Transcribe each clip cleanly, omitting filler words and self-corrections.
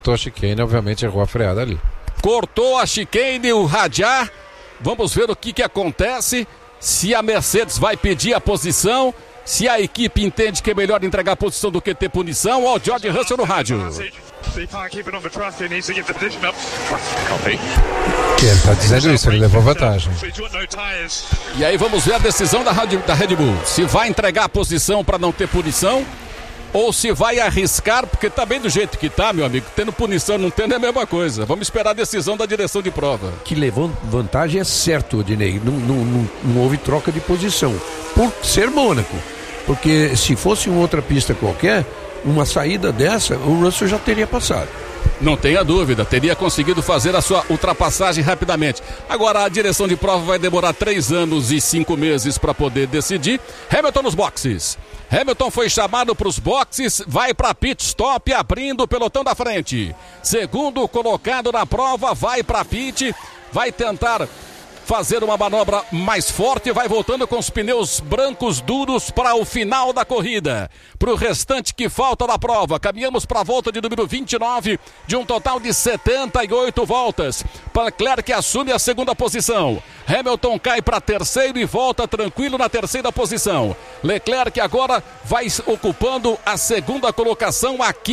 cortou a chicane, obviamente errou a freada ali. Cortou a chicane, o Radiar. Vamos ver o que acontece. Se a Mercedes vai pedir a posição, se a equipe entende que é melhor entregar a posição do que ter punição. Ó, o George Russell no rádio. Ele tá dizendo isso, ele levou vantagem. E aí vamos ver a decisão da Red Bull. Se vai entregar a posição para não ter punição, ou se vai arriscar, porque tá bem do jeito que tá, meu amigo. Tendo punição, não tendo é a mesma coisa. Vamos esperar a decisão da direção de prova. Que levou vantagem é certo, Odinei. Não houve troca de posição. Por ser Mônaco. Porque se fosse em outra pista qualquer, uma saída dessa, o Russell já teria passado. Não tenha dúvida, teria conseguido fazer a sua ultrapassagem rapidamente. Agora a direção de prova vai demorar 3 anos e 5 meses para poder decidir. Hamilton nos boxes. Hamilton foi chamado para os boxes, vai para pit stop, abrindo o pelotão da frente. Segundo colocado na prova, vai para pit, vai tentar fazer uma manobra mais forte, vai voltando com os pneus brancos duros para o final da corrida. Para o restante que falta da prova, caminhamos para a volta de número 29, de um total de 78 voltas. Leclerc assume a segunda posição. Hamilton cai para terceiro e volta tranquilo na terceira posição. Leclerc agora vai ocupando a segunda colocação a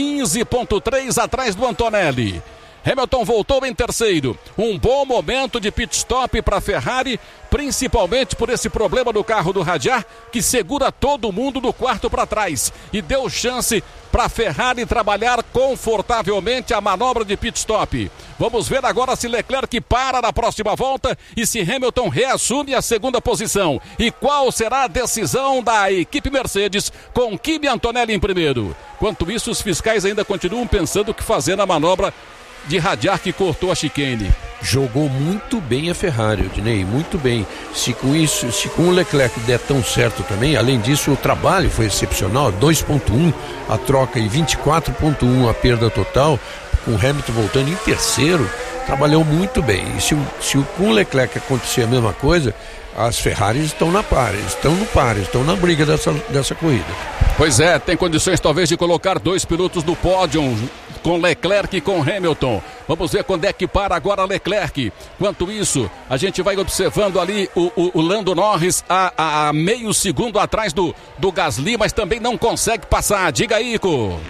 15,3 atrás do Antonelli. Hamilton voltou em terceiro. Um bom momento de pit stop para a Ferrari, principalmente por esse problema do carro do Radiar, que segura todo mundo do quarto para trás e deu chance para a Ferrari trabalhar confortavelmente a manobra de pit stop. Vamos ver agora se Leclerc para na próxima volta e se Hamilton reassume a segunda posição. E qual será a decisão da equipe Mercedes com Kimi Antonelli em primeiro? Enquanto isso, os fiscais ainda continuam pensando o que fazer na manobra de Radiar que cortou a chicane. Jogou muito bem a Ferrari, Odinei, muito bem. Se com o Leclerc der tão certo também, além disso o trabalho foi excepcional, 2.1 a troca e 24.1 a perda total, com o Hamilton voltando em terceiro, trabalhou muito bem. E se com o Leclerc acontecer a mesma coisa, as Ferraris estão no par, estão na briga dessa corrida. Pois é, tem condições talvez de colocar 2 pilotos no pódio, com Leclerc e com Hamilton. Vamos ver quando é que para agora Leclerc. Enquanto isso, a gente vai observando ali o Lando Norris a meio segundo atrás do Gasly, mas também não consegue passar. Diga aí, Ico.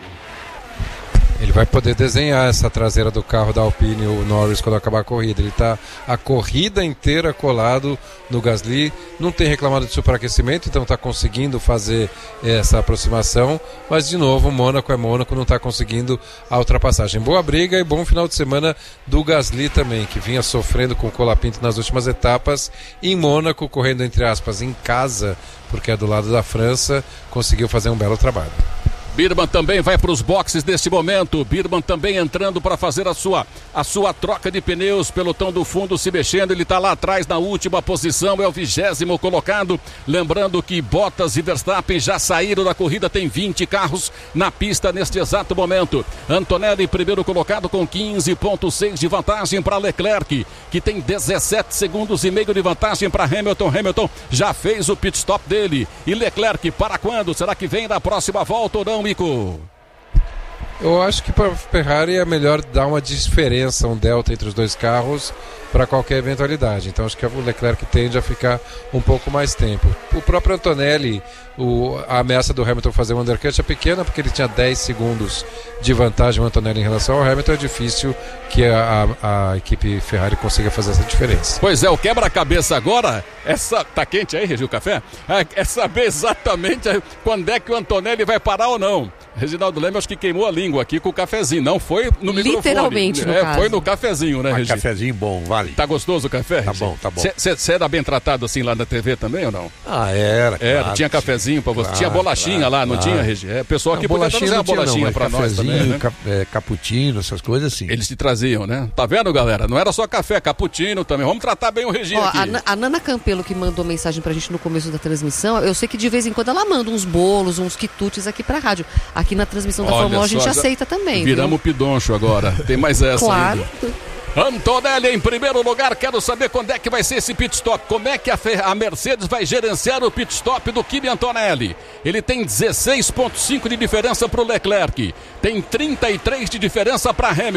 Ele vai poder desenhar essa traseira do carro da Alpine, o Norris, quando acabar a corrida. Ele está a corrida inteira colado no Gasly, não tem reclamado de superaquecimento, então está conseguindo fazer essa aproximação, mas de novo, Mônaco é Mônaco, não está conseguindo a ultrapassagem. Boa briga e bom final de semana do Gasly também, que vinha sofrendo com o Colapinto nas últimas etapas. Em Mônaco, correndo entre aspas em casa, porque é do lado da França, conseguiu fazer um belo trabalho. Birman também vai para os boxes neste momento. Birman também entrando para fazer a sua troca de pneus. Pelotão do fundo se mexendo. Ele está lá atrás na última posição. É o 20º colocado. Lembrando que Bottas e Verstappen já saíram da corrida. Tem 20 carros na pista neste exato momento. Antonelli primeiro colocado com 15,6 de vantagem para Leclerc, que tem 17 segundos e meio de vantagem para Hamilton. Hamilton já fez o pit stop dele. E Leclerc para quando? Será que vem na próxima volta ou não? Eu acho que para a Ferrari é melhor dar uma diferença, um delta entre os dois carros para qualquer eventualidade. Então acho que o Leclerc tende a ficar um pouco mais tempo. O próprio Antonelli, a ameaça do Hamilton fazer um undercut é pequena, porque ele tinha 10 segundos de vantagem o Antonelli em relação ao Hamilton. É difícil que a equipe Ferrari consiga fazer essa diferença. Pois é, o quebra-cabeça agora, tá quente aí, Regi, o café? É saber exatamente quando é que o Antonelli vai parar ou não. Reginaldo Leme, acho que queimou a língua aqui com o cafezinho, não foi no microfone. Literalmente, no caso. Foi no cafezinho, né, Regi? Cafezinho bom, vale. Tá gostoso o café, Tá Regi? bom, tá bom. Você era bem tratado assim lá na TV também ou não? Era, claro, tinha cafezinho pra você, claro, tinha bolachinha lá, não tinha, Regi? O pessoal aqui podia trazer uma bolachinha pra nós também, né? Cappuccino, essas coisas assim. Eles te traziam, né? Tá vendo, galera? Não era só café, cappuccino também. Vamos tratar bem o Regi aqui. A Nana Campelo, que mandou mensagem pra gente no começo da transmissão, eu sei que de vez em quando ela manda uns bolos, uns quitutes aqui pra rádio. Aqui na transmissão da Fórmula 1 a gente aceita também. Viramos o pidoncho agora. Tem mais essa claro. ainda. Antonelli em primeiro lugar, quero saber quando é que vai ser esse pit stop, como é que a Mercedes vai gerenciar o pit stop do Kimi Antonelli. Ele tem 16,5 de diferença para o Leclerc, tem 33 de diferença para Hamilton.